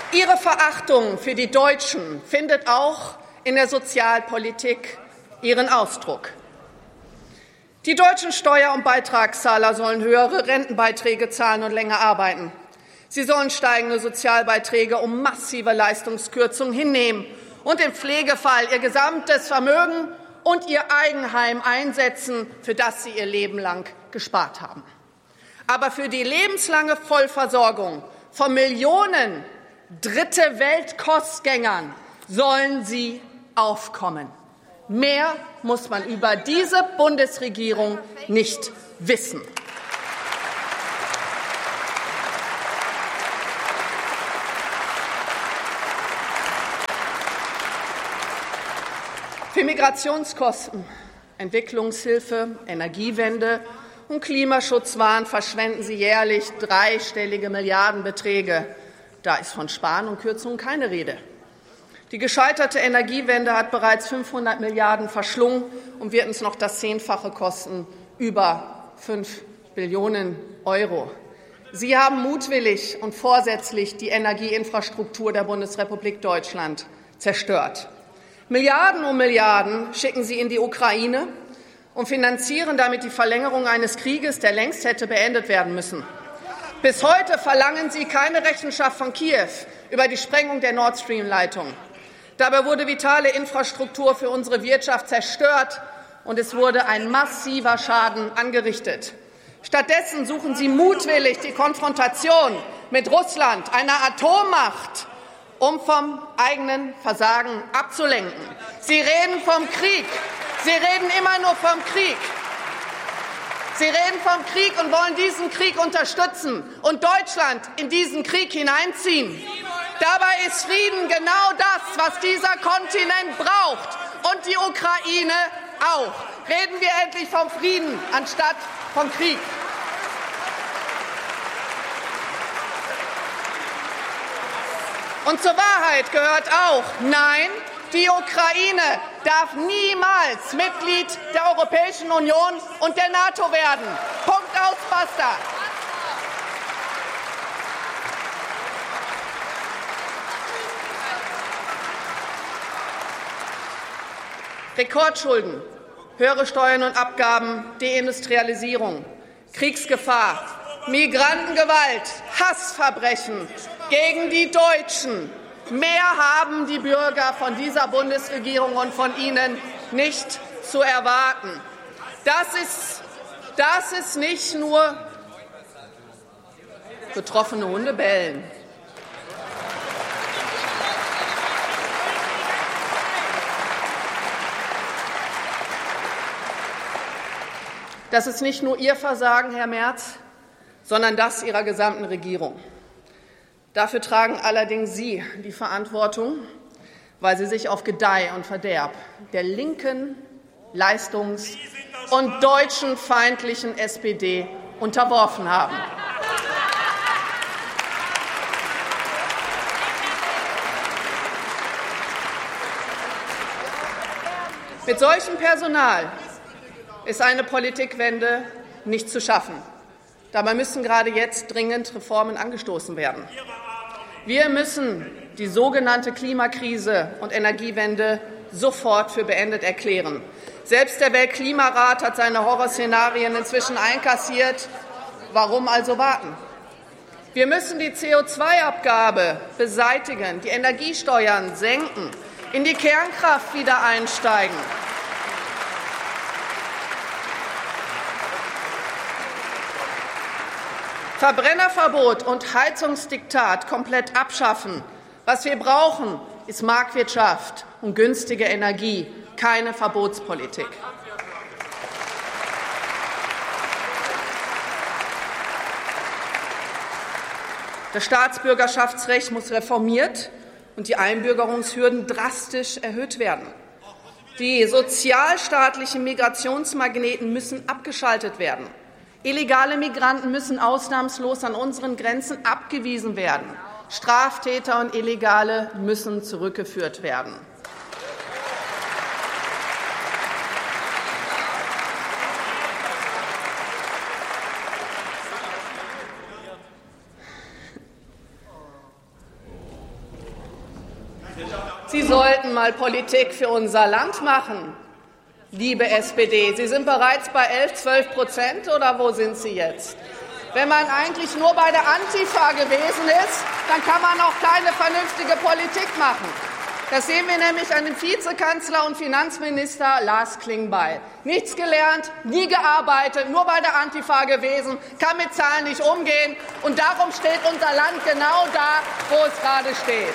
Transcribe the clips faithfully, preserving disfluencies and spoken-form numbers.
Ihre Verachtung für die Deutschen findet auch in der Sozialpolitik ihren Ausdruck. Die deutschen Steuer- und Beitragszahler sollen höhere Rentenbeiträge zahlen und länger arbeiten. Sie sollen steigende Sozialbeiträge um massive Leistungskürzungen hinnehmen und im Pflegefall ihr gesamtes Vermögen und ihr Eigenheim einsetzen, für das sie ihr Leben lang gespart haben. Aber für die lebenslange Vollversorgung von Millionen Dritte-Welt-Kostgängern sollen sie aufkommen. Mehr muss man über diese Bundesregierung nicht wissen. Für Migrationskosten, Entwicklungshilfe, Energiewende und Klimaschutzwahn verschwenden Sie jährlich dreistellige Milliardenbeträge. Da ist von Sparen und Kürzungen keine Rede. Die gescheiterte Energiewende hat bereits fünfhundert Milliarden verschlungen und wird uns noch das Zehnfache kosten, über fünf Billionen Euro. Sie haben mutwillig und vorsätzlich die Energieinfrastruktur der Bundesrepublik Deutschland zerstört. Milliarden um Milliarden schicken Sie in die Ukraine und finanzieren damit die Verlängerung eines Krieges, der längst hätte beendet werden müssen. Bis heute verlangen Sie keine Rechenschaft von Kiew über die Sprengung der Nord Stream-Leitung. Dabei wurde vitale Infrastruktur für unsere Wirtschaft zerstört, und es wurde ein massiver Schaden angerichtet. Stattdessen suchen Sie mutwillig die Konfrontation mit Russland, einer Atommacht, um vom eigenen Versagen abzulenken. Sie reden vom Krieg. Sie reden immer nur vom Krieg. Sie reden vom Krieg und wollen diesen Krieg unterstützen und Deutschland in diesen Krieg hineinziehen. Dabei ist Frieden genau das, was dieser Kontinent braucht, und die Ukraine auch. Reden wir endlich vom Frieden anstatt vom Krieg. Und zur Wahrheit gehört auch, nein, die Ukraine darf niemals Mitglied der Europäischen Union und der NATO werden. Punkt, aus, basta. Rekordschulden, höhere Steuern und Abgaben, Deindustrialisierung, Kriegsgefahr, Migrantengewalt, Hassverbrechen gegen die Deutschen. Mehr haben die Bürger von dieser Bundesregierung und von Ihnen nicht zu erwarten. Das ist, das ist nicht nur betroffene Hunde bellen. Das ist nicht nur Ihr Versagen, Herr Merz, sondern das Ihrer gesamten Regierung. Dafür tragen allerdings Sie die Verantwortung, weil Sie sich auf Gedeih und Verderb der linken, leistungs- und deutschenfeindlichen S P D unterworfen haben. Mit solchem Personal ist eine Politikwende nicht zu schaffen. Dabei müssen gerade jetzt dringend Reformen angestoßen werden. Wir müssen die sogenannte Klimakrise und Energiewende sofort für beendet erklären. Selbst der Weltklimarat hat seine Horrorszenarien inzwischen einkassiert. Warum also warten? Wir müssen die C O zwei Abgabe beseitigen, die Energiesteuern senken, in die Kernkraft wieder einsteigen. Verbrennerverbot und Heizungsdiktat komplett abschaffen. Was wir brauchen, ist Marktwirtschaft und günstige Energie, keine Verbotspolitik. Das Staatsbürgerschaftsrecht muss reformiert und die Einbürgerungshürden drastisch erhöht werden. Die sozialstaatlichen Migrationsmagneten müssen abgeschaltet werden. Illegale Migranten müssen ausnahmslos an unseren Grenzen abgewiesen werden. Straftäter und Illegale müssen zurückgeführt werden. Sie sollten mal Politik für unser Land machen, liebe S P D. Sie sind bereits bei elf, zwölf Prozent, oder wo sind Sie jetzt? Wenn man eigentlich nur bei der Antifa gewesen ist, dann kann man auch keine vernünftige Politik machen. Das sehen wir nämlich an dem Vizekanzler und Finanzminister Lars Klingbeil. Nichts gelernt, nie gearbeitet, nur bei der Antifa gewesen, kann mit Zahlen nicht umgehen. Und darum steht unser Land genau da, wo es gerade steht.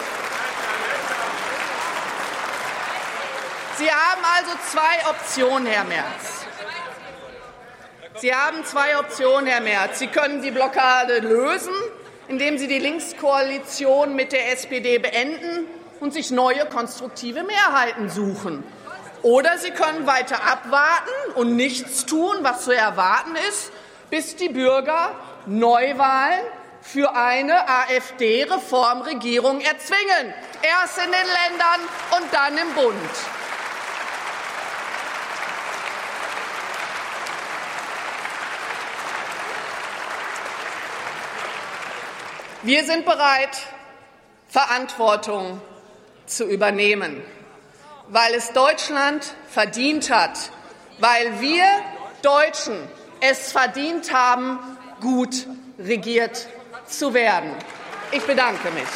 Sie haben also zwei Optionen, Herr Merz. Sie haben zwei Optionen, Herr Merz. Sie können die Blockade lösen, indem Sie die Linkskoalition mit der S P D beenden und sich neue konstruktive Mehrheiten suchen. Oder Sie können weiter abwarten und nichts tun, was zu erwarten ist, bis die Bürger Neuwahlen für eine AfD-Reformregierung erzwingen. Erst in den Ländern und dann im Bund. Wir sind bereit, Verantwortung zu übernehmen, weil es Deutschland verdient hat, weil wir Deutschen es verdient haben, gut regiert zu werden. Ich bedanke mich.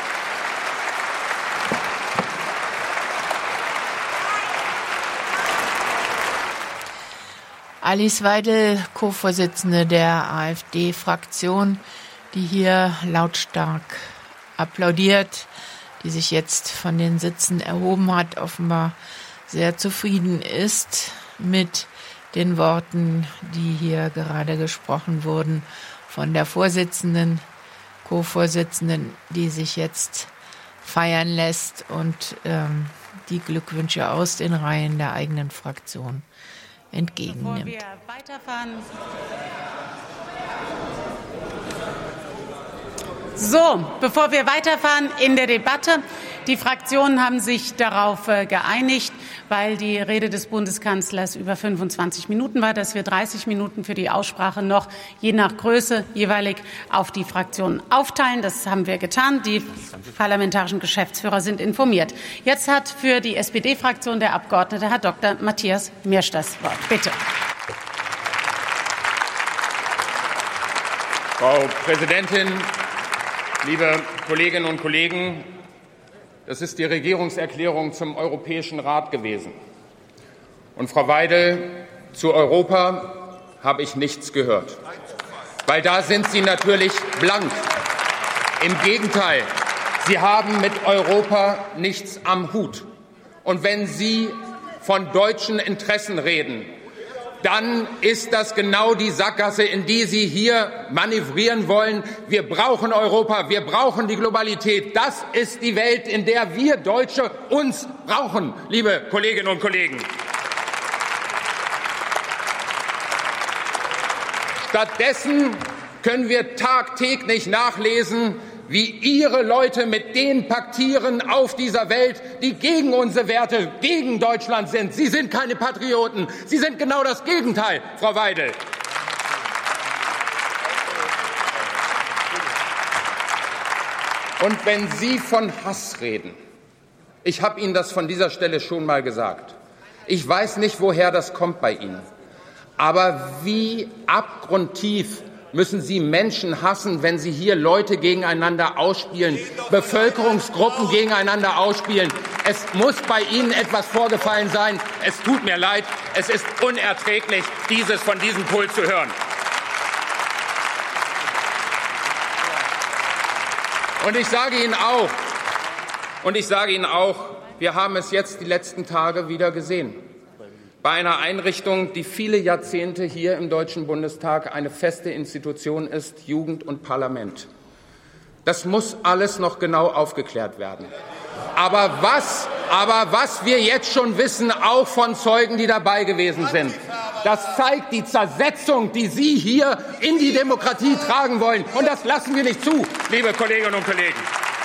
Alice Weidel, Co-Vorsitzende der AfD-Fraktion, die hier lautstark applaudiert, die sich jetzt von den Sitzen erhoben hat, offenbar sehr zufrieden ist mit den Worten, die hier gerade gesprochen wurden von der Vorsitzenden, Co-Vorsitzenden, die sich jetzt feiern lässt und ähm, die Glückwünsche aus den Reihen der eigenen Fraktion entgegennimmt. Bevor wir weiterfahren. So, bevor wir weiterfahren in der Debatte, die Fraktionen haben sich darauf geeinigt, weil die Rede des Bundeskanzlers über fünfundzwanzig Minuten war, dass wir dreißig Minuten für die Aussprache noch je nach Größe jeweilig auf die Fraktionen aufteilen. Das haben wir getan. Die parlamentarischen Geschäftsführer sind informiert. Jetzt hat für die S P D-Fraktion der Abgeordnete Herr Doktor Matthias Miersch das Wort. Bitte. Frau Präsidentin, liebe Kolleginnen und Kollegen! Das ist die Regierungserklärung zum Europäischen Rat gewesen. Und Frau Weidel, zu Europa habe ich nichts gehört. Weil da sind Sie natürlich blank. Im Gegenteil, Sie haben mit Europa nichts am Hut. Und wenn Sie von deutschen Interessen reden, dann ist das genau die Sackgasse, in die Sie hier manövrieren wollen. Wir brauchen Europa, wir brauchen die Globalität. Das ist die Welt, in der wir Deutsche uns brauchen, liebe Kolleginnen und Kollegen. Stattdessen können wir tagtäglich nachlesen, wie Ihre Leute mit denen paktieren auf dieser Welt, die gegen unsere Werte, gegen Deutschland sind. Sie sind keine Patrioten. Sie sind genau das Gegenteil, Frau Weidel. Und wenn Sie von Hass reden, ich habe Ihnen das von dieser Stelle schon mal gesagt, ich weiß nicht, woher das kommt bei Ihnen, aber wie abgrundtief müssen Sie Menschen hassen, wenn Sie hier Leute gegeneinander ausspielen, Bevölkerungsgruppen gegeneinander ausspielen. Es muss bei Ihnen etwas vorgefallen sein. Es tut mir leid. Es ist unerträglich, dieses von diesem Pult zu hören. Und ich sage Ihnen auch, und ich sage Ihnen auch, wir haben es jetzt die letzten Tage wieder gesehen. Bei einer Einrichtung, die viele Jahrzehnte hier im Deutschen Bundestag eine feste Institution ist, Jugend und Parlament. Das muss alles noch genau aufgeklärt werden. Aber was, aber was wir jetzt schon wissen, auch von Zeugen, die dabei gewesen sind, das zeigt die Zersetzung, die Sie hier in die Demokratie tragen wollen. Und das lassen wir nicht zu, liebe Kolleginnen und Kollegen.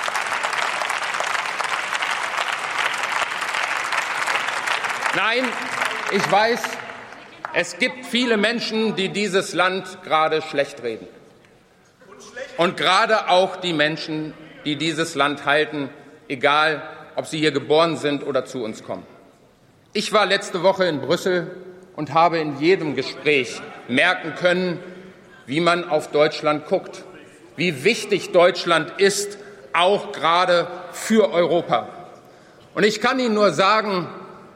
Nein, ich weiß, es gibt viele Menschen, die dieses Land gerade schlecht reden. Und gerade auch die Menschen, die dieses Land halten, egal ob sie hier geboren sind oder zu uns kommen. Ich war letzte Woche in Brüssel und habe in jedem Gespräch merken können, wie man auf Deutschland guckt, wie wichtig Deutschland ist, auch gerade für Europa. Und ich kann Ihnen nur sagen,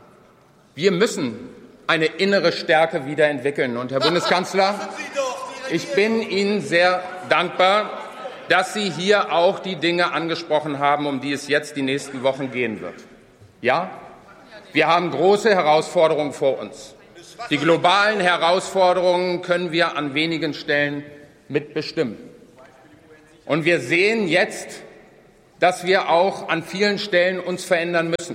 wir müssen eine innere Stärke wiederentwickeln. Und Herr Bundeskanzler, ich bin Ihnen sehr dankbar, dass Sie hier auch die Dinge angesprochen haben, um die es jetzt die nächsten Wochen gehen wird. Ja, wir haben große Herausforderungen vor uns. Die globalen Herausforderungen können wir an wenigen Stellen mitbestimmen. Und wir sehen jetzt, dass wir auch an vielen Stellen uns verändern müssen.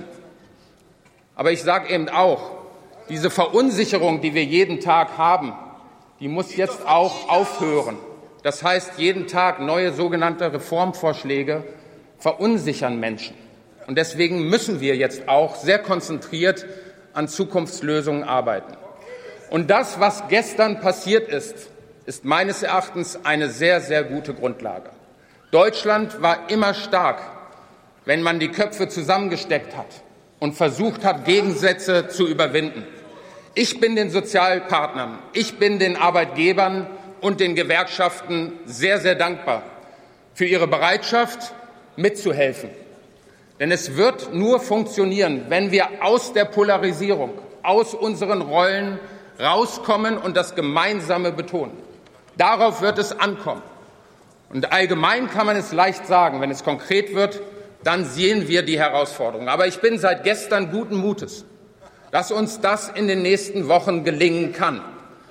Aber ich sage eben auch, diese Verunsicherung, die wir jeden Tag haben, die muss jetzt auch aufhören. Das heißt, jeden Tag neue sogenannte Reformvorschläge verunsichern Menschen. Und deswegen müssen wir jetzt auch sehr konzentriert an Zukunftslösungen arbeiten. Und das, was gestern passiert ist, ist meines Erachtens eine sehr, sehr gute Grundlage. Deutschland war immer stark, wenn man die Köpfe zusammengesteckt hat und versucht hat, Gegensätze zu überwinden. Ich bin den Sozialpartnern, ich bin den Arbeitgebern und den Gewerkschaften sehr, sehr dankbar für ihre Bereitschaft, mitzuhelfen. Denn es wird nur funktionieren, wenn wir aus der Polarisierung, aus unseren Rollen rauskommen und das Gemeinsame betonen. Darauf wird es ankommen. Und allgemein kann man es leicht sagen, wenn es konkret wird, dann sehen wir die Herausforderungen. Aber ich bin seit gestern guten Mutes, dass uns das in den nächsten Wochen gelingen kann.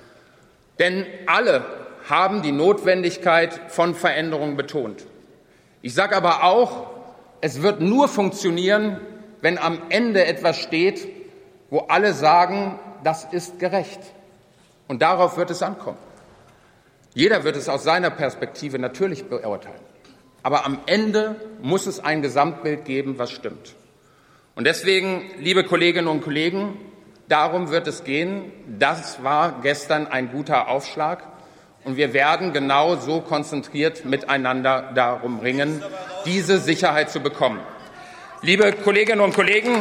Denn alle haben die Notwendigkeit von Veränderungen betont. Ich sage aber auch, es wird nur funktionieren, wenn am Ende etwas steht, wo alle sagen, das ist gerecht. Und darauf wird es ankommen. Jeder wird es aus seiner Perspektive natürlich beurteilen. Aber am Ende muss es ein Gesamtbild geben, was stimmt. Und deswegen, liebe Kolleginnen und Kollegen, darum wird es gehen. Das war gestern ein guter Aufschlag. Und wir werden genau so konzentriert miteinander darum ringen, diese Sicherheit zu bekommen. Liebe Kolleginnen und Kollegen,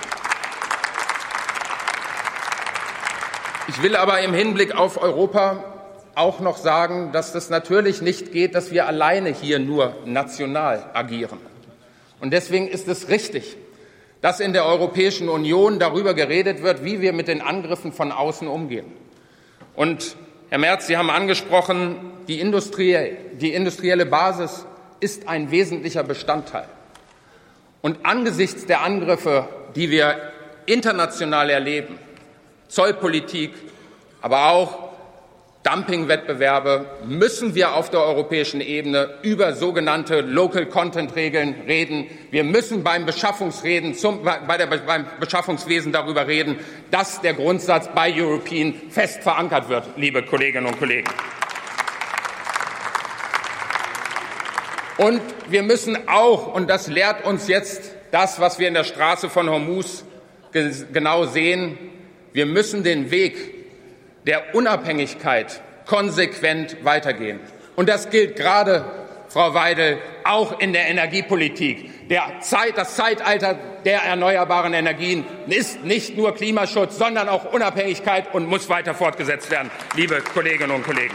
ich will aber im Hinblick auf Europa auch noch sagen, dass es natürlich nicht geht, dass wir alleine hier nur national agieren. Und deswegen ist es richtig, dass in der Europäischen Union darüber geredet wird, wie wir mit den Angriffen von außen umgehen. Und Herr Merz, Sie haben angesprochen, die, Industrie, die industrielle Basis ist ein wesentlicher Bestandteil. Und angesichts der Angriffe, die wir international erleben, Zollpolitik, aber auch Dumpingwettbewerbe, müssen wir auf der europäischen Ebene über sogenannte Local-Content-Regeln reden. Wir müssen beim, Beschaffungsreden zum, bei der, beim Beschaffungswesen darüber reden, dass der Grundsatz Buy European fest verankert wird, liebe Kolleginnen und Kollegen. Und wir müssen auch, und das lehrt uns jetzt das, was wir in der Straße von Hormuz genau sehen, wir müssen den Weg der Unabhängigkeit konsequent weitergehen. Und das gilt gerade, Frau Weidel, auch in der Energiepolitik. Der Zeit, das Zeitalter der erneuerbaren Energien ist nicht nur Klimaschutz, sondern auch Unabhängigkeit und muss weiter fortgesetzt werden, liebe Kolleginnen und Kollegen.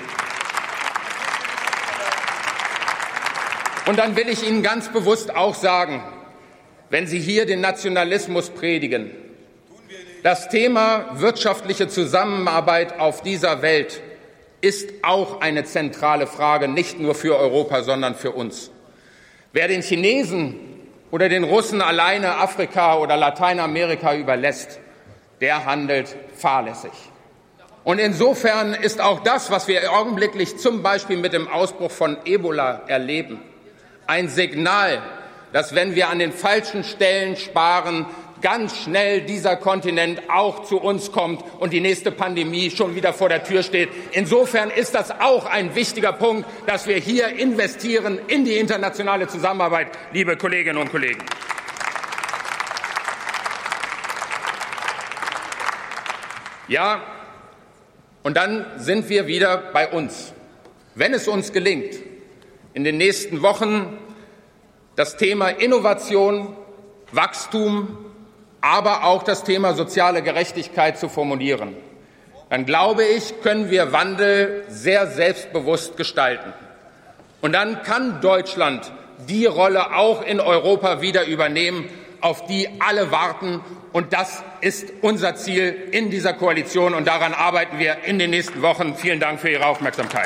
Und dann will ich Ihnen ganz bewusst auch sagen, wenn Sie hier den Nationalismus predigen, das Thema wirtschaftliche Zusammenarbeit auf dieser Welt ist auch eine zentrale Frage, nicht nur für Europa, sondern für uns. Wer den Chinesen oder den Russen alleine Afrika oder Lateinamerika überlässt, der handelt fahrlässig. Und insofern ist auch das, was wir augenblicklich zum Beispiel mit dem Ausbruch von Ebola erleben, ein Signal, dass wenn wir an den falschen Stellen sparen, ganz schnell dieser Kontinent auch zu uns kommt und die nächste Pandemie schon wieder vor der Tür steht. Insofern ist das auch ein wichtiger Punkt, dass wir hier investieren in die internationale Zusammenarbeit, liebe Kolleginnen und Kollegen. Ja, und dann sind wir wieder bei uns. Wenn es uns gelingt, in den nächsten Wochen das Thema Innovation Wachstum, aber auch das Thema soziale Gerechtigkeit zu formulieren, dann glaube ich, können wir Wandel sehr selbstbewusst gestalten. Und dann kann Deutschland die Rolle auch in Europa wieder übernehmen, auf die alle warten. Und das ist unser Ziel in dieser Koalition. Und daran arbeiten wir in den nächsten Wochen. Vielen Dank für Ihre Aufmerksamkeit.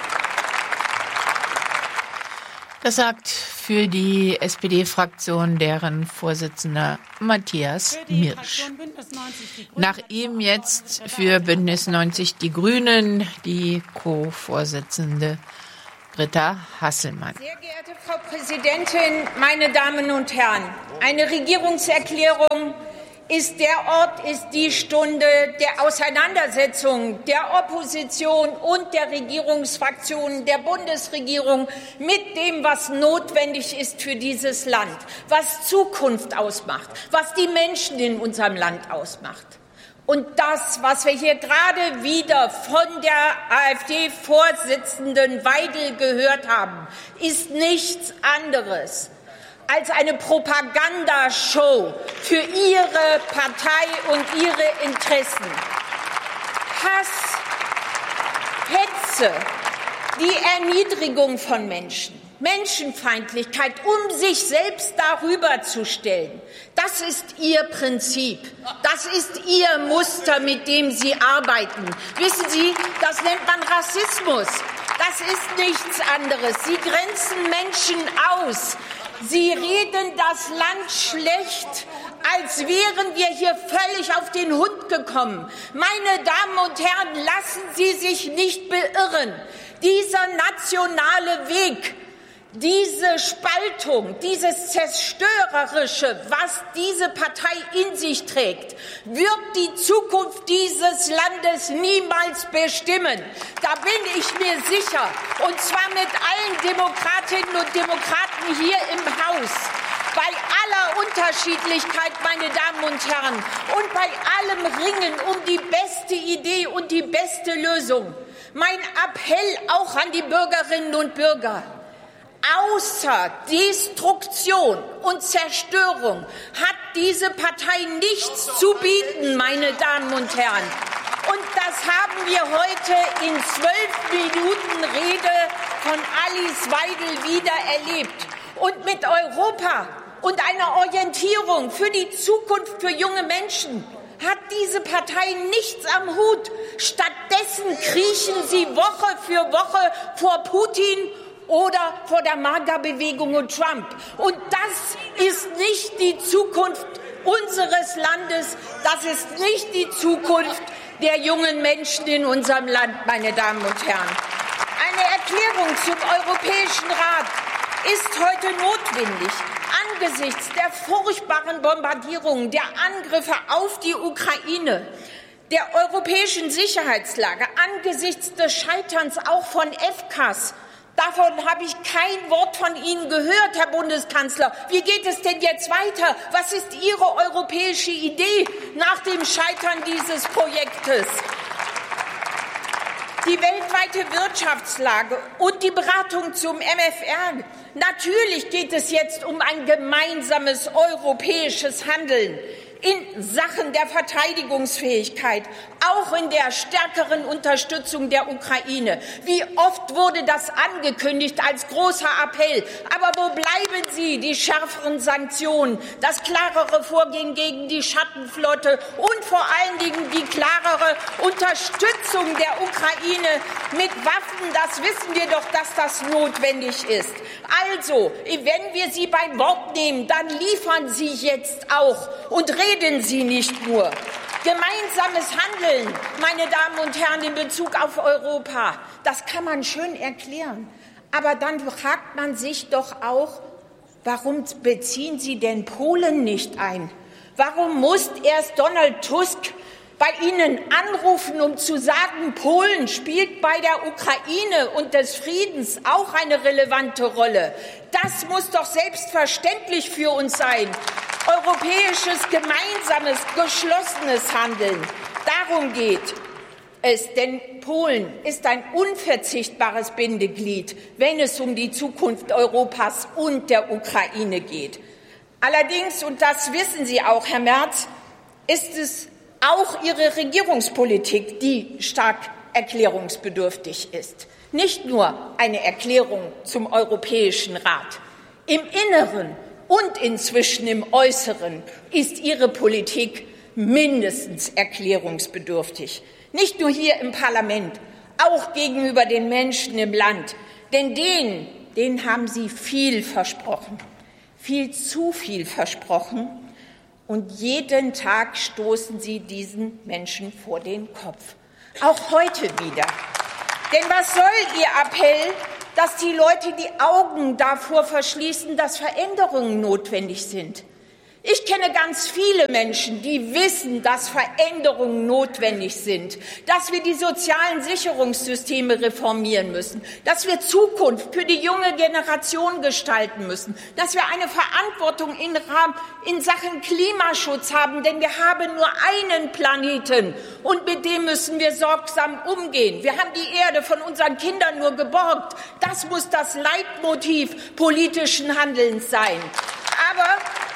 Das sagt für die S P D-Fraktion deren Vorsitzender Matthias Mirsch. Nach ihm jetzt für Bündnis neunzig Die Grünen die Co-Vorsitzende Britta Hasselmann. Sehr geehrte Frau Präsidentin, meine Damen und Herren! Eine Regierungserklärung ist der Ort, ist die Stunde der Auseinandersetzung der Opposition und der Regierungsfraktionen der Bundesregierung mit dem, was notwendig ist für dieses Land, was Zukunft ausmacht, was die Menschen in unserem Land ausmacht. Und das, was wir hier gerade wieder von der AfD-Vorsitzenden Weidel gehört haben, ist nichts anderes als eine Propagandashow für ihre Partei und ihre Interessen. Hass, Hetze, die Erniedrigung von Menschen, Menschenfeindlichkeit, um sich selbst darüber zu stellen. Das ist Ihr Prinzip. Das ist Ihr Muster, mit dem Sie arbeiten. Wissen Sie, das nennt man Rassismus. Das ist nichts anderes. Sie grenzen Menschen aus. Sie reden das Land schlecht, als wären wir hier völlig auf den Hund gekommen. Meine Damen und Herren, lassen Sie sich nicht beirren. Dieser nationale Weg, diese Spaltung, dieses Zerstörerische, was diese Partei in sich trägt, wird die Zukunft dieses Landes niemals bestimmen. Da bin ich mir sicher. Und zwar mit allen Demokratinnen und Demokraten hier im Haus. Bei aller Unterschiedlichkeit, meine Damen und Herren, und bei allem Ringen um die beste Idee und die beste Lösung. Mein Appell auch an die Bürgerinnen und Bürger. Außer Destruktion und Zerstörung hat diese Partei nichts zu bieten, meine Damen und Herren. Und das haben wir heute in zwölf Minuten Rede von Alice Weidel wieder erlebt. Und mit Europa und einer Orientierung für die Zukunft für junge Menschen hat diese Partei nichts am Hut. Stattdessen kriechen sie Woche für Woche vor Putin oder vor der MAGA-Bewegung und Trump. Und das ist nicht die Zukunft unseres Landes. Das ist nicht die Zukunft der jungen Menschen in unserem Land, meine Damen und Herren. Eine Erklärung zum Europäischen Rat ist heute notwendig. Angesichts der furchtbaren Bombardierungen, der Angriffe auf die Ukraine, der europäischen Sicherheitslage, angesichts des Scheiterns auch von F K S, davon habe ich kein Wort von Ihnen gehört, Herr Bundeskanzler. Wie geht es denn jetzt weiter? Was ist Ihre europäische Idee nach dem Scheitern dieses Projektes? Die weltweite Wirtschaftslage und die Beratung zum M F R. Natürlich geht es jetzt um ein gemeinsames europäisches Handeln in Sachen der Verteidigungsfähigkeit, auch in der stärkeren Unterstützung der Ukraine. Wie oft wurde das angekündigt als großer Appell? Aber wo bleiben sie, die schärferen Sanktionen, das klarere Vorgehen gegen die Schattenflotte und vor allen Dingen die klarere Unterstützung der Ukraine mit Waffen? Das wissen wir doch, dass das notwendig ist. Also, wenn wir Sie beim Wort nehmen, dann liefern Sie jetzt auch und reden Sie nicht nur. Gemeinsames Handeln, meine Damen und Herren, in Bezug auf Europa, das kann man schön erklären. Aber dann fragt man sich doch auch, warum beziehen Sie denn Polen nicht ein? Warum muss erst Donald Tusk bei Ihnen anrufen, um zu sagen, Polen spielt bei der Ukraine und des Friedens auch eine relevante Rolle? Das muss doch selbstverständlich für uns sein. Europäisches, gemeinsames, geschlossenes Handeln. Darum geht es, denn Polen ist ein unverzichtbares Bindeglied, wenn es um die Zukunft Europas und der Ukraine geht. Allerdings, und das wissen Sie auch, Herr Merz, ist es auch Ihre Regierungspolitik, die stark erklärungsbedürftig ist. Nicht nur eine Erklärung zum Europäischen Rat. Im Inneren und inzwischen im Äußeren ist Ihre Politik mindestens erklärungsbedürftig. Nicht nur hier im Parlament, auch gegenüber den Menschen im Land. Denn denen, denen haben Sie viel versprochen, viel zu viel versprochen. Und jeden Tag stoßen Sie diesen Menschen vor den Kopf. Auch heute wieder. Denn was soll Ihr Appell, dass die Leute die Augen davor verschließen, dass Veränderungen notwendig sind? Ich kenne ganz viele Menschen, die wissen, dass Veränderungen notwendig sind, dass wir die sozialen Sicherungssysteme reformieren müssen, dass wir Zukunft für die junge Generation gestalten müssen, dass wir eine Verantwortung in, in Sachen Klimaschutz haben, denn wir haben nur einen Planeten und mit dem müssen wir sorgsam umgehen. Wir haben die Erde von unseren Kindern nur geborgt. Das muss das Leitmotiv politischen Handelns sein. Aber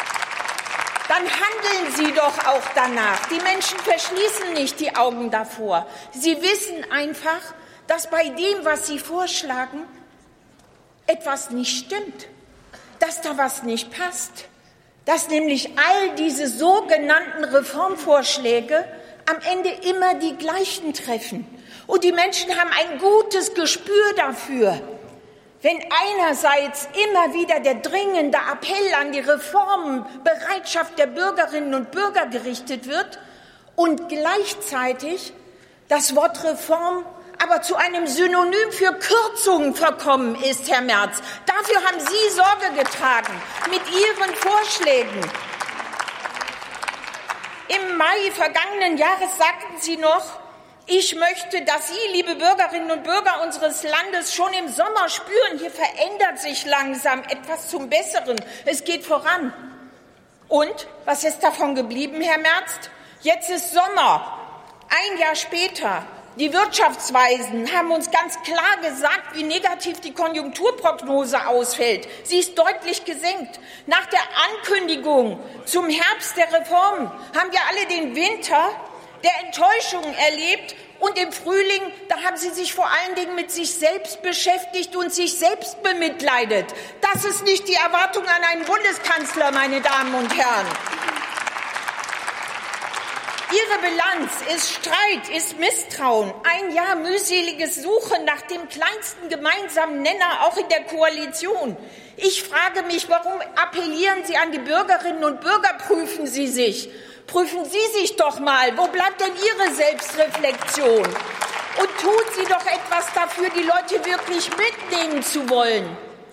dann handeln Sie doch auch danach. Die Menschen verschließen nicht die Augen davor. Sie wissen einfach, dass bei dem, was Sie vorschlagen, etwas nicht stimmt, dass da was nicht passt, dass nämlich all diese sogenannten Reformvorschläge am Ende immer die gleichen treffen. Und die Menschen haben ein gutes Gespür dafür. Wenn einerseits immer wieder der dringende Appell an die Reformbereitschaft der Bürgerinnen und Bürger gerichtet wird und gleichzeitig das Wort Reform aber zu einem Synonym für Kürzungen verkommen ist, Herr Merz. Dafür haben Sie Sorge getragen mit Ihren Vorschlägen. Im Mai vergangenen Jahres sagten Sie noch, ich möchte, dass Sie, liebe Bürgerinnen und Bürger unseres Landes, schon im Sommer spüren, hier verändert sich langsam etwas zum Besseren. Es geht voran. Und was ist davon geblieben, Herr Merz? Jetzt ist Sommer, ein Jahr später. Die Wirtschaftsweisen haben uns ganz klar gesagt, wie negativ die Konjunkturprognose ausfällt. Sie ist deutlich gesenkt. Nach der Ankündigung zum Herbst der Reformen haben wir alle den Winter der Enttäuschung erlebt und im Frühling, da haben Sie sich vor allen Dingen mit sich selbst beschäftigt und sich selbst bemitleidet. Das ist nicht die Erwartung an einen Bundeskanzler, meine Damen und Herren. Ihre Bilanz ist Streit, ist Misstrauen, ein Jahr mühseliges Suchen nach dem kleinsten gemeinsamen Nenner, auch in der Koalition. Ich frage mich, warum appellieren Sie an die Bürgerinnen und Bürger, prüfen Sie sich. Prüfen Sie sich doch mal, wo bleibt denn Ihre Selbstreflexion? Und tun Sie doch etwas dafür, die Leute wirklich mitnehmen zu wollen.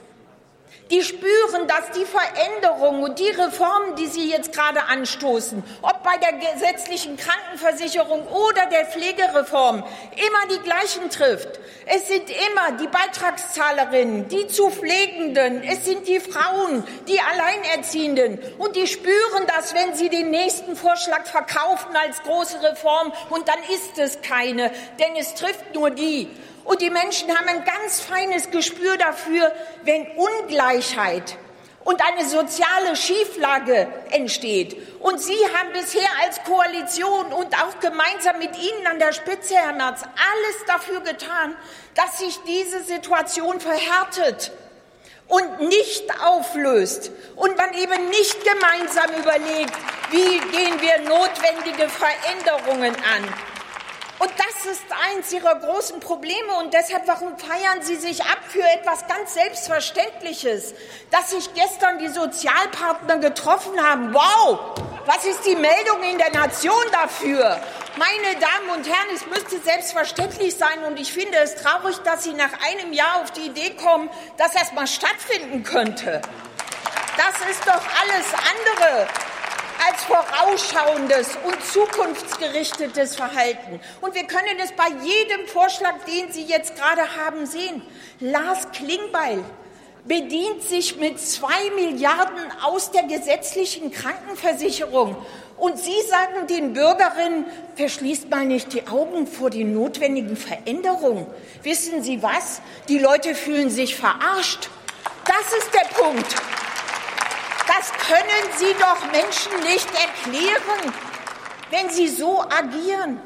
Die spüren, dass die Veränderungen und die Reformen, die Sie jetzt gerade anstoßen, ob bei der gesetzlichen Krankenversicherung oder der Pflegereform, immer die gleichen trifft. Es sind immer die Beitragszahlerinnen, die zu Pflegenden, es sind die Frauen, die Alleinerziehenden. Und die spüren das, wenn sie den nächsten Vorschlag verkaufen als große Reform. Und dann ist es keine, denn es trifft nur die. Und die Menschen haben ein ganz feines Gespür dafür, wenn Ungleichheit und eine soziale Schieflage entsteht. Und Sie haben bisher als Koalition und auch gemeinsam mit Ihnen an der Spitze, Herr Merz, alles dafür getan, dass sich diese Situation verhärtet und nicht auflöst und man eben nicht gemeinsam überlegt, wie gehen wir notwendige Veränderungen an. Und das ist eins Ihrer großen Probleme. Und deshalb, warum feiern Sie sich ab für etwas ganz Selbstverständliches, dass sich gestern die Sozialpartner getroffen haben? Wow, was ist die Meldung in der Nation dafür? Meine Damen und Herren, es müsste selbstverständlich sein. Und ich finde es traurig, dass Sie nach einem Jahr auf die Idee kommen, dass das mal stattfinden könnte. Das ist doch alles andere als vorausschauendes und zukunftsgerichtetes Verhalten. Und wir können es bei jedem Vorschlag, den Sie jetzt gerade haben, sehen. Lars Klingbeil bedient sich mit zwei Milliarden aus der gesetzlichen Krankenversicherung. Und Sie sagen den Bürgerinnen, verschließt mal nicht die Augen vor den notwendigen Veränderungen. Wissen Sie was? Die Leute fühlen sich verarscht. Das ist der Punkt. Das Das können Sie doch Menschen nicht erklären, wenn sie so agieren.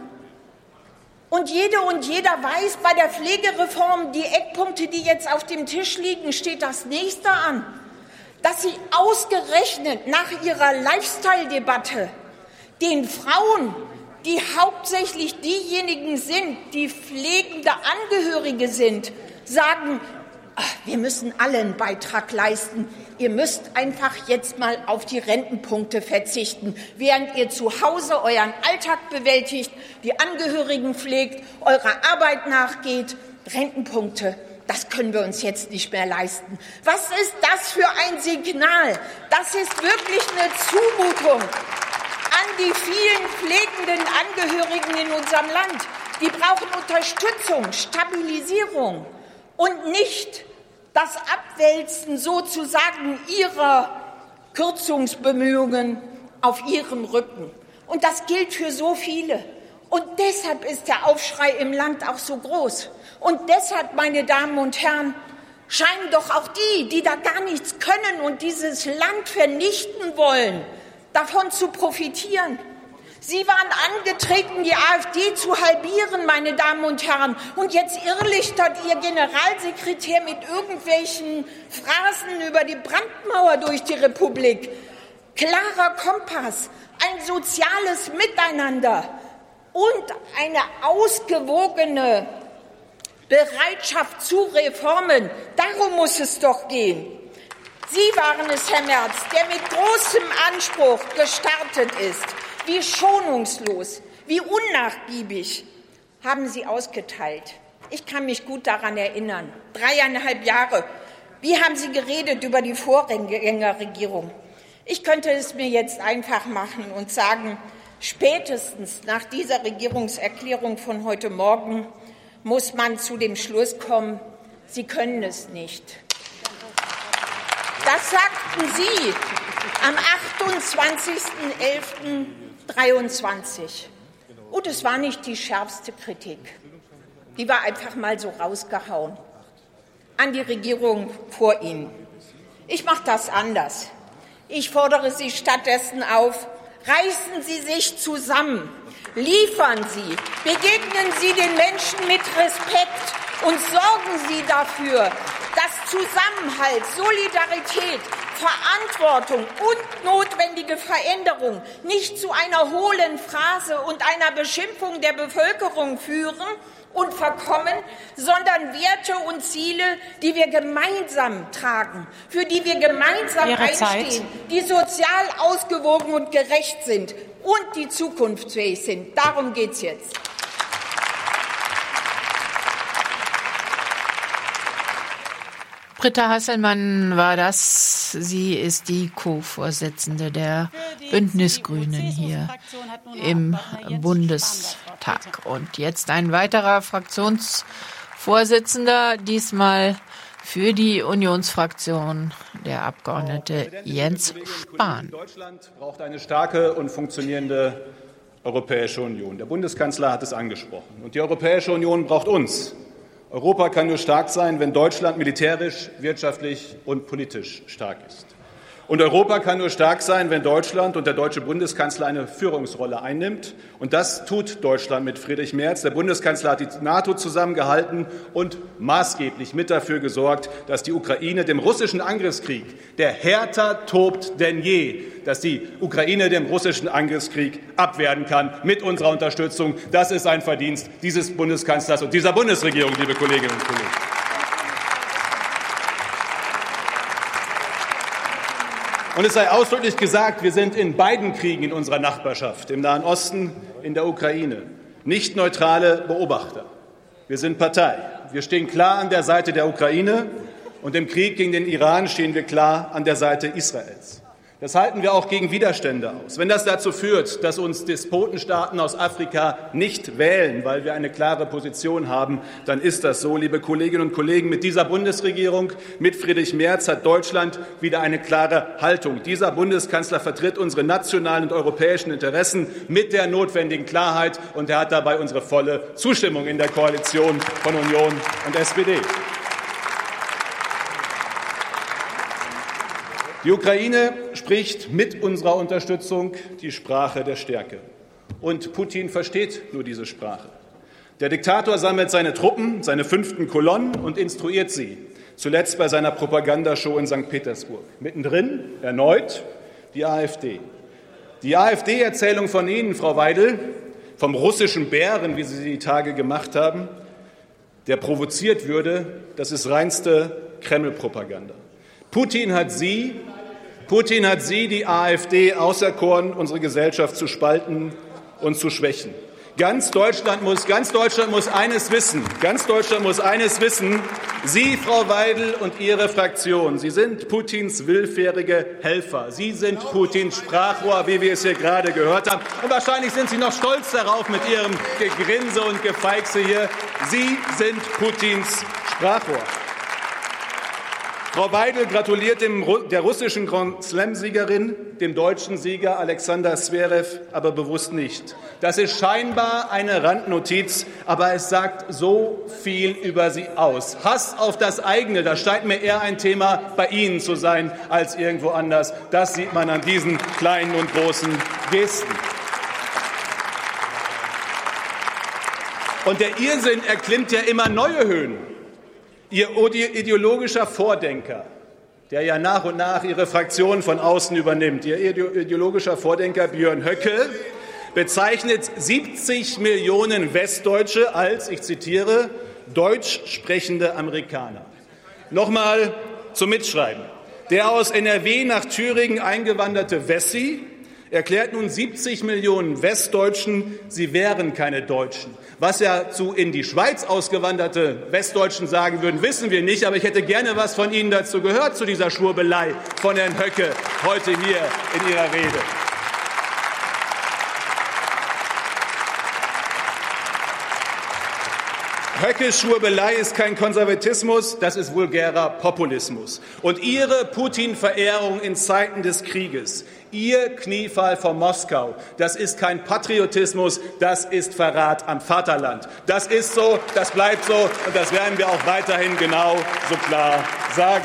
Und jede und jeder weiß, bei der Pflegereform, die Eckpunkte, die jetzt auf dem Tisch liegen, steht das nächste an, dass Sie ausgerechnet nach Ihrer Lifestyle-Debatte den Frauen, die hauptsächlich diejenigen sind, die pflegende Angehörige sind, sagen, ach, wir müssen alle einen Beitrag leisten. Ihr müsst einfach jetzt mal auf die Rentenpunkte verzichten, während ihr zu Hause euren Alltag bewältigt, die Angehörigen pflegt, eurer Arbeit nachgeht. Rentenpunkte, das können wir uns jetzt nicht mehr leisten. Was ist das für ein Signal? Das ist wirklich eine Zumutung an die vielen pflegenden Angehörigen in unserem Land. Die brauchen Unterstützung, Stabilisierung und nicht das Abwälzen sozusagen ihrer Kürzungsbemühungen auf ihrem Rücken. Und das gilt für so viele. Und deshalb ist der Aufschrei im Land auch so groß. Und deshalb, meine Damen und Herren, scheinen doch auch die, die da gar nichts können und dieses Land vernichten wollen, davon zu profitieren. Sie waren angetreten, die AfD zu halbieren, meine Damen und Herren. Und jetzt irrlichtert Ihr Generalsekretär mit irgendwelchen Phrasen über die Brandmauer durch die Republik. Klarer Kompass, ein soziales Miteinander und eine ausgewogene Bereitschaft zu Reformen. Darum muss es doch gehen. Sie waren es, Herr Merz, der mit großem Anspruch gestartet ist. Wie schonungslos, wie unnachgiebig haben Sie ausgeteilt. Ich kann mich gut daran erinnern. Dreieinhalb Jahre. Wie haben Sie geredet über die Vorgängerregierung? Ich könnte es mir jetzt einfach machen und sagen, spätestens nach dieser Regierungserklärung von heute Morgen muss man zu dem Schluss kommen, Sie können es nicht. Das sagten Sie am achtundzwanzigsten elften dreiundzwanzig. Und es war nicht die schärfste Kritik. Die war einfach mal so rausgehauen an die Regierung vor Ihnen. Ich mache das anders. Ich fordere Sie stattdessen auf, reißen Sie sich zusammen, liefern Sie, begegnen Sie den Menschen mit Respekt und sorgen Sie dafür, dass Zusammenhalt, Solidarität, Verantwortung und notwendige Veränderung nicht zu einer hohlen Phrase und einer Beschimpfung der Bevölkerung führen und verkommen, sondern Werte und Ziele, die wir gemeinsam tragen, für die wir gemeinsam Ihre einstehen, Zeit. die sozial ausgewogen und gerecht sind und die zukunftsfähig sind. Darum geht es jetzt. Britta Hasselmann war das. Sie ist die Co-Vorsitzende der Bündnisgrünen hier im Bundestag. Und jetzt ein weiterer Fraktionsvorsitzender, diesmal für die Unionsfraktion, der Abgeordnete Jens Spahn. Deutschland braucht eine starke und funktionierende Europäische Union. Der Bundeskanzler hat es angesprochen. Und die Europäische Union braucht uns. Europa kann nur stark sein, wenn Deutschland militärisch, wirtschaftlich und politisch stark ist. Und Europa kann nur stark sein, wenn Deutschland und der deutsche Bundeskanzler eine Führungsrolle einnimmt. Und das tut Deutschland mit Friedrich Merz. Der Bundeskanzler hat die NATO zusammengehalten und maßgeblich mit dafür gesorgt, dass die Ukraine dem russischen Angriffskrieg, der härter tobt denn je, dass die Ukraine dem russischen Angriffskrieg abwehren kann mit unserer Unterstützung. Das ist ein Verdienst dieses Bundeskanzlers und dieser Bundesregierung, liebe Kolleginnen und Kollegen. Und es sei ausdrücklich gesagt, wir sind in beiden Kriegen in unserer Nachbarschaft, im Nahen Osten, in der Ukraine, nicht neutrale Beobachter. Wir sind Partei. Wir stehen klar an der Seite der Ukraine und im Krieg gegen den Iran stehen wir klar an der Seite Israels. Das halten wir auch gegen Widerstände aus. Wenn das dazu führt, dass uns Despotenstaaten aus Afrika nicht wählen, weil wir eine klare Position haben, dann ist das so, liebe Kolleginnen und Kollegen. Mit dieser Bundesregierung, mit Friedrich Merz, hat Deutschland wieder eine klare Haltung. Dieser Bundeskanzler vertritt unsere nationalen und europäischen Interessen mit der notwendigen Klarheit, und er hat dabei unsere volle Zustimmung in der Koalition von Union und S P D. Die Ukraine spricht mit unserer Unterstützung die Sprache der Stärke. Und Putin versteht nur diese Sprache. Der Diktator sammelt seine Truppen, seine fünften Kolonnen und instruiert sie, zuletzt bei seiner Propagandashow in Sankt Petersburg. Mittendrin erneut die AfD. Die AfD-Erzählung von Ihnen, Frau Weidel, vom russischen Bären, wie Sie sie die Tage gemacht haben, der provoziert würde, das ist reinste Kreml-Propaganda. Putin hat Sie, Putin hat Sie, die AfD, auserkoren, unsere Gesellschaft zu spalten und zu schwächen. Ganz Deutschland muss, ganz Deutschland muss eines wissen. Ganz Deutschland muss eines wissen. Sie, Frau Weidel, und Ihre Fraktion, Sie sind Putins willfährige Helfer. Sie sind Putins Sprachrohr, wie wir es hier gerade gehört haben. Und wahrscheinlich sind Sie noch stolz darauf mit Ihrem Gegrinse und Gefeixe hier. Sie sind Putins Sprachrohr. Frau Weidel gratuliert dem, der russischen Grand Slam-Siegerin, dem deutschen Sieger Alexander Zverev, aber bewusst nicht. Das ist scheinbar eine Randnotiz, aber es sagt so viel über sie aus. Hass auf das eigene, das scheint mir eher ein Thema bei Ihnen zu sein als irgendwo anders. Das sieht man an diesen kleinen und großen Gesten. Und der Irrsinn erklimmt ja immer neue Höhen. Ihr ideologischer Vordenker, der ja nach und nach Ihre Fraktion von außen übernimmt, Ihr ideologischer Vordenker Björn Höcke bezeichnet siebzig Millionen Westdeutsche als, ich zitiere, deutsch sprechende Amerikaner. Nochmal zum Mitschreiben. Der aus N R W nach Thüringen eingewanderte Wessi erklärt nun siebzig Millionen Westdeutschen, sie wären keine Deutschen. Was ja zu in die Schweiz ausgewanderte Westdeutschen sagen würden, wissen wir nicht. Aber ich hätte gerne was von Ihnen dazu gehört, zu dieser Schwurbelei von Herrn Höcke heute hier in Ihrer Rede. Höckes Schwurbelei ist kein Konservatismus, das ist vulgärer Populismus. Und Ihre Putin-Verehrung in Zeiten des Krieges, Ihr Kniefall vor Moskau, das ist kein Patriotismus, das ist Verrat am Vaterland. Das ist so, das bleibt so und das werden wir auch weiterhin genau so klar sagen.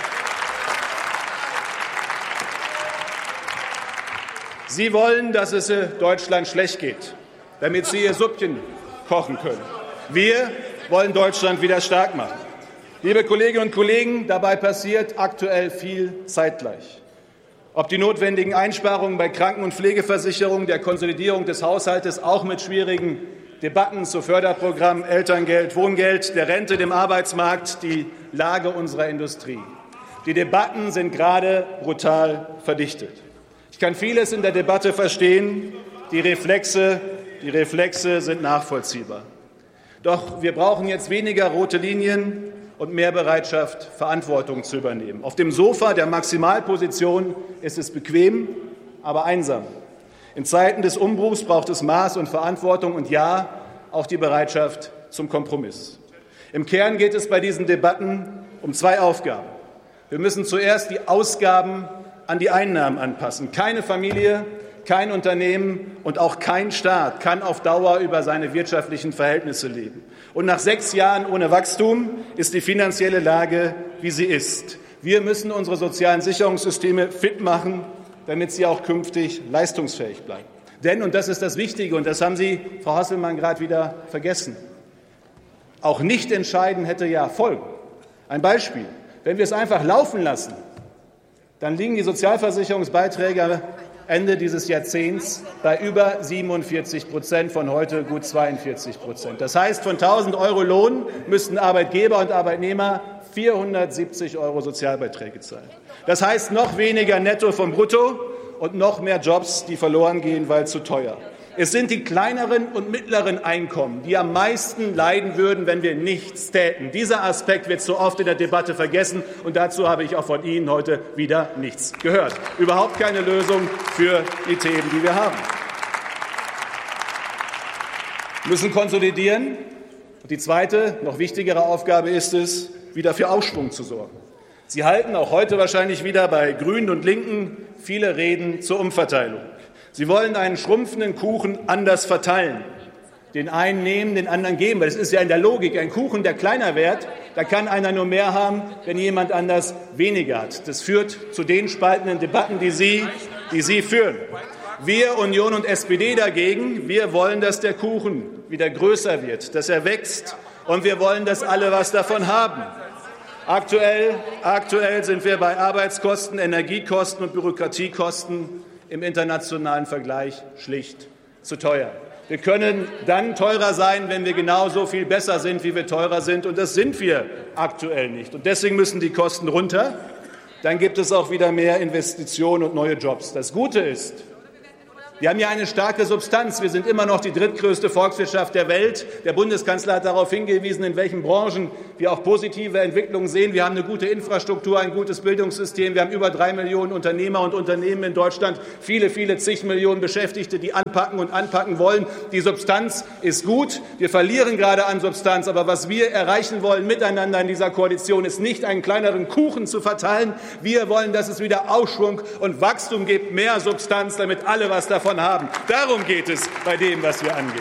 Sie wollen, dass es Deutschland schlecht geht, damit Sie Ihr Süppchen kochen können. Wir wollen Deutschland wieder stark machen. Liebe Kolleginnen und Kollegen, dabei passiert aktuell viel zeitgleich. Ob die notwendigen Einsparungen bei Kranken- und Pflegeversicherung, der Konsolidierung des Haushaltes, auch mit schwierigen Debatten zu Förderprogrammen, Elterngeld, Wohngeld, der Rente, dem Arbeitsmarkt, die Lage unserer Industrie. Die Debatten sind gerade brutal verdichtet. Ich kann vieles in der Debatte verstehen. Die Reflexe, die Reflexe sind nachvollziehbar. Doch wir brauchen jetzt weniger rote Linien und mehr Bereitschaft, Verantwortung zu übernehmen. Auf dem Sofa der Maximalposition ist es bequem, aber einsam. In Zeiten des Umbruchs braucht es Maß und Verantwortung und ja, auch die Bereitschaft zum Kompromiss. Im Kern geht es bei diesen Debatten um zwei Aufgaben. Wir müssen zuerst die Ausgaben an die Einnahmen anpassen. Keine Familie, kein Unternehmen und auch kein Staat kann auf Dauer über seine wirtschaftlichen Verhältnisse leben. Und nach sechs Jahren ohne Wachstum ist die finanzielle Lage, wie sie ist. Wir müssen unsere sozialen Sicherungssysteme fit machen, damit sie auch künftig leistungsfähig bleiben. Denn, und das ist das Wichtige, und das haben Sie, Frau Hasselmann, gerade wieder vergessen, auch nicht entscheiden hätte ja Folgen. Ein Beispiel. Wenn wir es einfach laufen lassen, dann liegen die Sozialversicherungsbeiträge Ende dieses Jahrzehnts bei über siebenundvierzig Prozent, von heute gut zweiundvierzig Prozent. Das heißt, von tausend Euro Lohn müssten Arbeitgeber und Arbeitnehmer vierhundertsiebzig Euro Sozialbeiträge zahlen. Das heißt, noch weniger Netto vom Brutto und noch mehr Jobs, die verloren gehen, weil zu teuer. Es sind die kleineren und mittleren Einkommen, die am meisten leiden würden, wenn wir nichts täten. Dieser Aspekt wird so oft in der Debatte vergessen, und dazu habe ich auch von Ihnen heute wieder nichts gehört. Überhaupt keine Lösung für die Themen, die wir haben. Wir müssen konsolidieren. Und die zweite, noch wichtigere Aufgabe ist es, wieder für Aufschwung zu sorgen. Sie halten auch heute wahrscheinlich wieder bei Grünen und Linken viele Reden zur Umverteilung. Sie wollen einen schrumpfenden Kuchen anders verteilen. den einen nehmen, den anderen geben. Weil es ist ja in der Logik, ein Kuchen, der kleiner wird, da kann einer nur mehr haben, wenn jemand anders weniger hat. Das führt zu den spaltenden Debatten, die Sie, die Sie führen. Wir, Union und S P D dagegen, wir wollen, dass der Kuchen wieder größer wird, dass er wächst. Und wir wollen, dass alle was davon haben. Aktuell, aktuell sind wir bei Arbeitskosten, Energiekosten und Bürokratiekosten im internationalen Vergleich schlicht zu teuer. Wir können dann teurer sein, wenn wir genauso viel besser sind, wie wir teurer sind. Und das sind wir aktuell nicht. Und deswegen müssen die Kosten runter. Dann gibt es auch wieder mehr Investitionen und neue Jobs. Das Gute ist, wir haben ja eine starke Substanz. Wir sind immer noch die drittgrößte Volkswirtschaft der Welt. Der Bundeskanzler hat darauf hingewiesen, in welchen Branchen wir auch positive Entwicklungen sehen. Wir haben eine gute Infrastruktur, ein gutes Bildungssystem. Wir haben über drei Millionen Unternehmer und Unternehmen in Deutschland, viele, viele zig Millionen Beschäftigte, die anpacken und anpacken wollen. Die Substanz ist gut. Wir verlieren gerade an Substanz. Aber was wir erreichen wollen miteinander in dieser Koalition, ist nicht einen kleineren Kuchen zu verteilen. Wir wollen, dass es wieder Aufschwung und Wachstum gibt, mehr Substanz, damit alle was davon haben. Darum geht es bei dem, was wir angehen.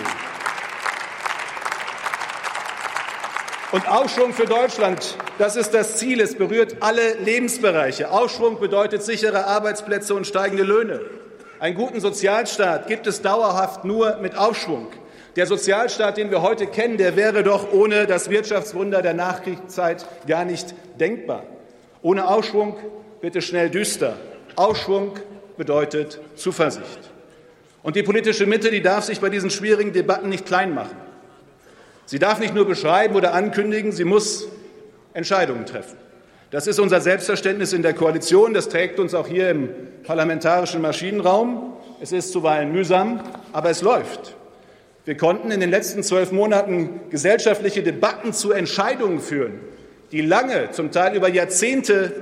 Und Aufschwung für Deutschland, das ist das Ziel. Es berührt alle Lebensbereiche. Aufschwung bedeutet sichere Arbeitsplätze und steigende Löhne. Einen guten Sozialstaat gibt es dauerhaft nur mit Aufschwung. Der Sozialstaat, den wir heute kennen, der wäre doch ohne das Wirtschaftswunder der Nachkriegszeit gar nicht denkbar. Ohne Aufschwung wird es schnell düster. Aufschwung bedeutet Zuversicht. Und die politische Mitte, die darf sich bei diesen schwierigen Debatten nicht klein machen. Sie darf nicht nur beschreiben oder ankündigen, sie muss Entscheidungen treffen. Das ist unser Selbstverständnis in der Koalition, das trägt uns auch hier im parlamentarischen Maschinenraum. Es ist zuweilen mühsam, aber es läuft. Wir konnten in den letzten zwölf Monaten gesellschaftliche Debatten zu Entscheidungen führen, die lange, zum Teil über Jahrzehnte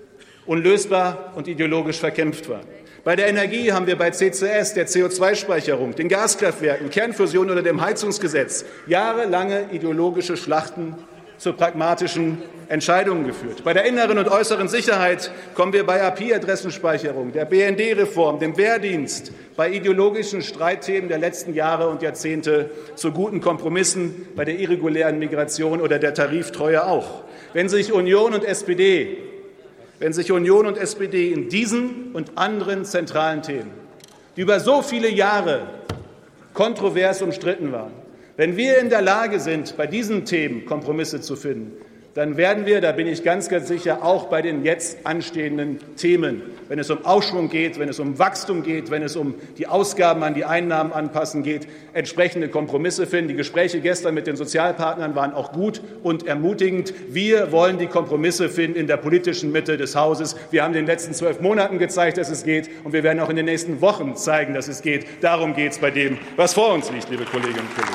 unlösbar und ideologisch verkämpft waren. Bei der Energie haben wir bei C C S, der C O zwei Speicherung, den Gaskraftwerken, Kernfusion oder dem Heizungsgesetz jahrelange ideologische Schlachten zu pragmatischen Entscheidungen geführt. Bei der inneren und äußeren Sicherheit kommen wir bei I P-Adressenspeicherung, der B N D-Reform, dem Wehrdienst, bei ideologischen Streitthemen der letzten Jahre und Jahrzehnte zu guten Kompromissen, bei der irregulären Migration oder der Tariftreue auch. Wenn sich Union und S P D Wenn sich Union und S P D in diesen und anderen zentralen Themen, die über so viele Jahre kontrovers umstritten waren, wenn wir in der Lage sind, bei diesen Themen Kompromisse zu finden, dann werden wir, da bin ich ganz, ganz sicher, auch bei den jetzt anstehenden Themen, wenn es um Aufschwung geht, wenn es um Wachstum geht, wenn es um die Ausgaben an die Einnahmen anpassen geht, entsprechende Kompromisse finden. Die Gespräche gestern mit den Sozialpartnern waren auch gut und ermutigend. Wir wollen die Kompromisse finden in der politischen Mitte des Hauses. Wir haben in den letzten zwölf Monaten gezeigt, dass es geht, und wir werden auch in den nächsten Wochen zeigen, dass es geht. Darum geht es bei dem, was vor uns liegt, liebe Kolleginnen und Kollegen.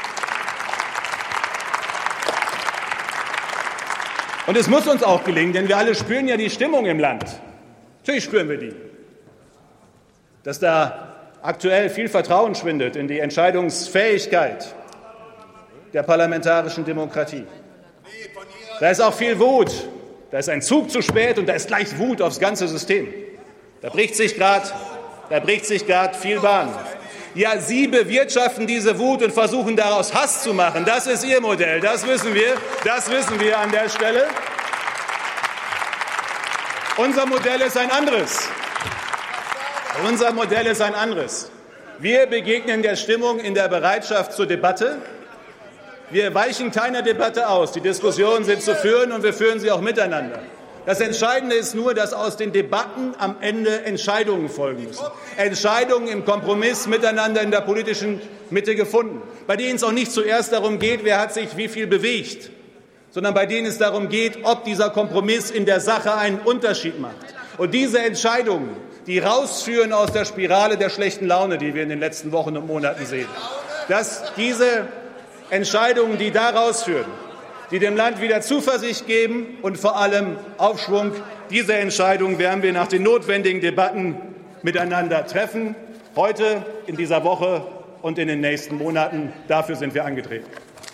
Und es muss uns auch gelingen, denn wir alle spüren ja die Stimmung im Land. Natürlich spüren wir die. Dass da aktuell viel Vertrauen schwindet in die Entscheidungsfähigkeit der parlamentarischen Demokratie. Da ist auch viel Wut. Da ist ein Zug zu spät und da ist gleich Wut aufs ganze System. Da bricht sich gerade, da bricht sich gerade viel Bahn. Ja, Sie bewirtschaften diese Wut und versuchen daraus Hass zu machen. Das ist Ihr Modell. Das wissen wir. Das wissen wir an der Stelle. Unser Modell ist ein anderes. Unser Modell ist ein anderes. Wir begegnen der Stimmung in der Bereitschaft zur Debatte. Wir weichen keiner Debatte aus. Die Diskussionen sind zu führen und wir führen sie auch miteinander. Das Entscheidende ist nur, dass aus den Debatten am Ende Entscheidungen folgen müssen. Entscheidungen im Kompromiss miteinander in der politischen Mitte gefunden, bei denen es auch nicht zuerst darum geht, wer hat sich wie viel bewegt, sondern bei denen es darum geht, ob dieser Kompromiss in der Sache einen Unterschied macht. Und diese Entscheidungen, die rausführen aus der Spirale der schlechten Laune, die wir in den letzten Wochen und Monaten sehen, dass diese Entscheidungen, die da rausführen, die dem Land wieder Zuversicht geben und vor allem Aufschwung. Diese Entscheidung werden wir nach den notwendigen Debatten miteinander treffen, heute, in dieser Woche und in den nächsten Monaten. Dafür sind wir angetreten.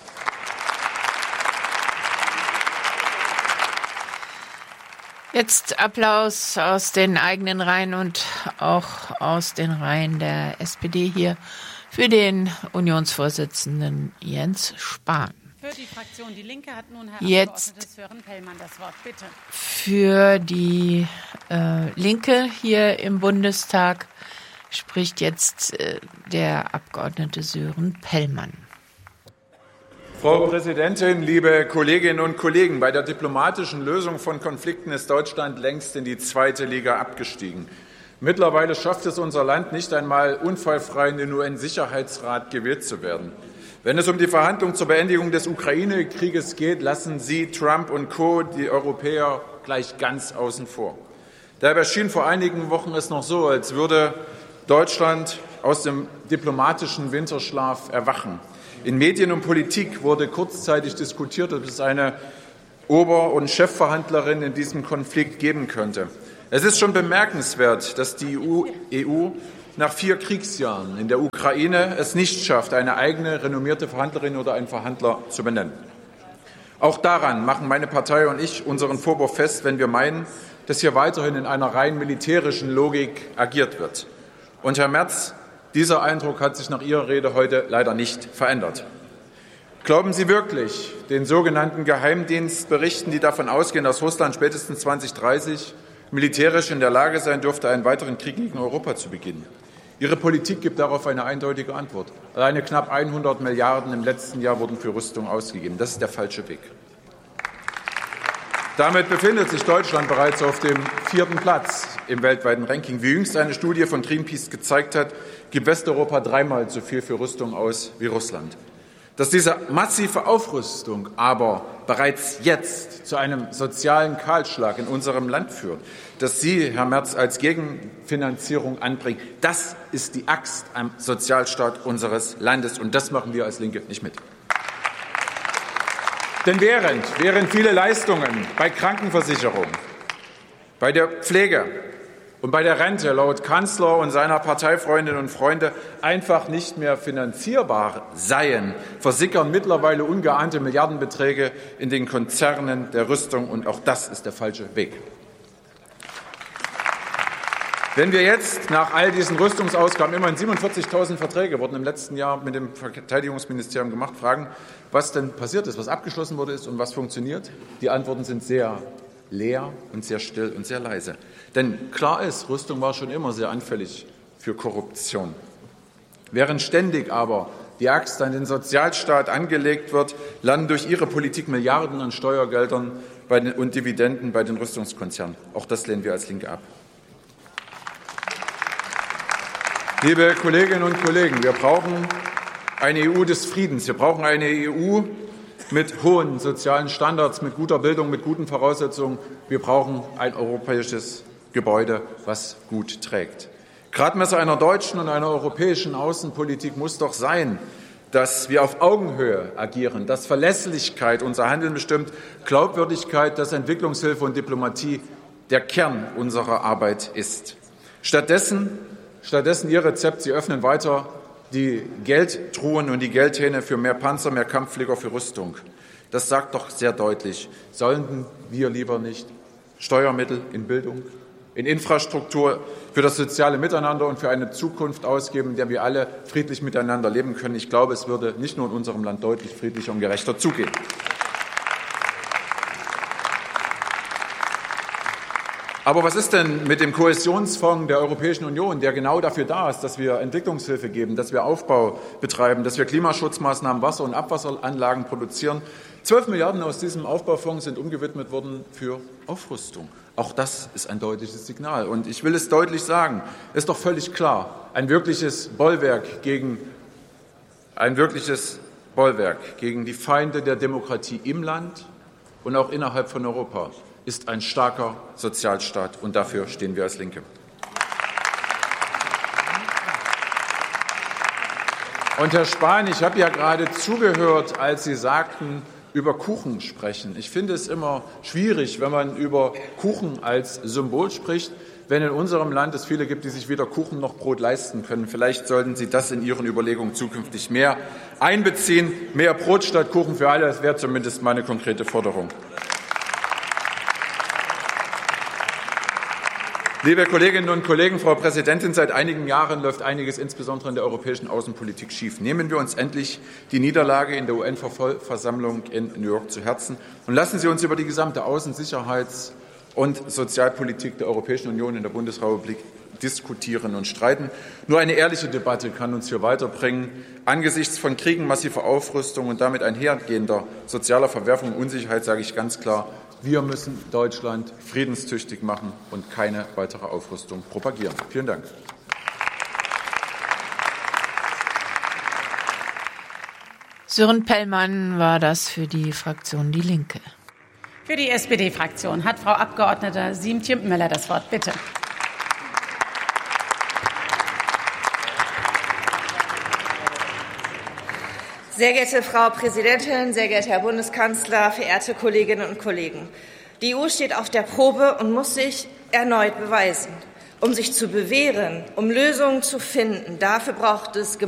Jetzt Applaus aus den eigenen Reihen und auch aus den Reihen der S P D hier für den Unionsvorsitzenden Jens Spahn. Für die Fraktion Die Linke hat nun Herr Jetzt Abgeordneter Sören Pellmann das Wort. Bitte. Für die äh, Linke hier im Bundestag spricht jetzt äh, der Abgeordnete Sören Pellmann. Frau Präsidentin, liebe Kolleginnen und Kollegen! Bei der diplomatischen Lösung von Konflikten ist Deutschland längst in die zweite Liga abgestiegen. Mittlerweile schafft es unser Land nicht einmal, unfallfrei in den U N-Sicherheitsrat gewählt zu werden. Wenn es um die Verhandlungen zur Beendigung des Ukraine-Krieges geht, lassen Sie Trump und Co. die Europäer gleich ganz außen vor. Dabei schien vor einigen Wochen es noch so, als würde Deutschland aus dem diplomatischen Winterschlaf erwachen. In Medien und Politik wurde kurzzeitig diskutiert, ob es eine Ober- und Chefverhandlerin in diesem Konflikt geben könnte. Es ist schon bemerkenswert, dass die E U nach vier Kriegsjahren in der Ukraine es nicht schafft, eine eigene renommierte Verhandlerin oder einen Verhandler zu benennen. Auch daran machen meine Partei und ich unseren Vorwurf fest, wenn wir meinen, dass hier weiterhin in einer rein militärischen Logik agiert wird. Und Herr Merz, dieser Eindruck hat sich nach Ihrer Rede heute leider nicht verändert. Glauben Sie wirklich den sogenannten Geheimdienstberichten, die davon ausgehen, dass Russland spätestens zweitausenddreißig militärisch in der Lage sein dürfte, einen weiteren Krieg gegen Europa zu beginnen? Ihre Politik gibt darauf eine eindeutige Antwort. Alleine knapp hundert Milliarden im letzten Jahr wurden für Rüstung ausgegeben. Das ist der falsche Weg. Damit befindet sich Deutschland bereits auf dem vierten Platz im weltweiten Ranking. Wie jüngst eine Studie von Greenpeace gezeigt hat, gibt Westeuropa dreimal so viel für Rüstung aus wie Russland. Dass diese massive Aufrüstung aber bereits jetzt zu einem sozialen Kahlschlag in unserem Land führt, dass Sie, Herr Merz, als Gegenfinanzierung anbringen, das ist die Axt am Sozialstaat unseres Landes. Und das machen wir als Linke nicht mit. Denn während, während viele Leistungen bei Krankenversicherung, bei der Pflege und bei der Rente laut Kanzler und seiner Parteifreundinnen und Freunde einfach nicht mehr finanzierbar seien, versickern mittlerweile ungeahnte Milliardenbeträge in den Konzernen der Rüstung. Und auch das ist der falsche Weg. Wenn wir jetzt nach all diesen Rüstungsausgaben, immerhin siebenundvierzigtausend Verträge wurden im letzten Jahr mit dem Verteidigungsministerium gemacht, fragen, was denn passiert ist, was abgeschlossen wurde ist und was funktioniert, die Antworten sind sehr leer und sehr still und sehr leise. Denn klar ist, Rüstung war schon immer sehr anfällig für Korruption. Während ständig aber die Axt an den Sozialstaat angelegt wird, landen durch Ihre Politik Milliarden an Steuergeldern bei den, und Dividenden bei den Rüstungskonzernen. Auch das lehnen wir als Linke ab. Liebe Kolleginnen und Kollegen, wir brauchen eine E U des Friedens. Wir brauchen eine E U mit hohen sozialen Standards, mit guter Bildung, mit guten Voraussetzungen. Wir brauchen ein europäisches Gebäude, was gut trägt. Gradmesser einer deutschen und einer europäischen Außenpolitik muss doch sein, dass wir auf Augenhöhe agieren, dass Verlässlichkeit unser Handeln bestimmt, Glaubwürdigkeit, dass Entwicklungshilfe und Diplomatie der Kern unserer Arbeit ist. Stattdessen, stattdessen Ihr Rezept, Sie öffnen weiter die Geldtruhen und die Geldhähne für mehr Panzer, mehr Kampfflieger, für Rüstung. Das sagt doch sehr deutlich, sollten wir lieber nicht Steuermittel in Bildung, in Infrastruktur, für das soziale Miteinander und für eine Zukunft ausgeben, in der wir alle friedlich miteinander leben können? Ich glaube, es würde nicht nur in unserem Land deutlich friedlicher und gerechter zugehen. Aber was ist denn mit dem Kohäsionsfonds der Europäischen Union, der genau dafür da ist, dass wir Entwicklungshilfe geben, dass wir Aufbau betreiben, dass wir Klimaschutzmaßnahmen, Wasser- und Abwasseranlagen produzieren? Zwölf Milliarden aus diesem Aufbaufonds sind umgewidmet worden für Aufrüstung. Auch das ist ein deutliches Signal. Und ich will es deutlich sagen, ist doch völlig klar, ein wirkliches Bollwerk gegen, ein wirkliches Bollwerk gegen die Feinde der Demokratie im Land und auch innerhalb von Europa ist ein starker Sozialstaat, und dafür stehen wir als Linke. Und Herr Spahn, ich habe ja gerade zugehört, als Sie sagten, über Kuchen sprechen. Ich finde es immer schwierig, wenn man über Kuchen als Symbol spricht, wenn in unserem Land es viele gibt, die sich weder Kuchen noch Brot leisten können. Vielleicht sollten Sie das in Ihren Überlegungen zukünftig mehr einbeziehen. Mehr Brot statt Kuchen für alle, das wäre zumindest meine konkrete Forderung. Liebe Kolleginnen und Kollegen, Frau Präsidentin, seit einigen Jahren läuft einiges insbesondere in der europäischen Außenpolitik schief. Nehmen wir uns endlich die Niederlage in der U N-Versammlung in New York zu Herzen und lassen Sie uns über die gesamte Außen-, Sicherheits- und Sozialpolitik der Europäischen Union in der Bundesrepublik diskutieren und streiten. Nur eine ehrliche Debatte kann uns hier weiterbringen. Angesichts von Kriegen, massiver Aufrüstung und damit einhergehender sozialer Verwerfung und Unsicherheit sage ich ganz klar, wir müssen Deutschland friedenstüchtig machen und keine weitere Aufrüstung propagieren. Vielen Dank. Sören Pellmann war das für die Fraktion Die Linke. Für die S P D-Fraktion hat Frau Abgeordnete Siemtje Möller das Wort. Bitte. Sehr geehrte Frau Präsidentin, sehr geehrter Herr Bundeskanzler, verehrte Kolleginnen und Kollegen! Die E U steht auf der Probe und muss sich erneut beweisen. Um sich zu bewähren, um Lösungen zu finden, dafür braucht es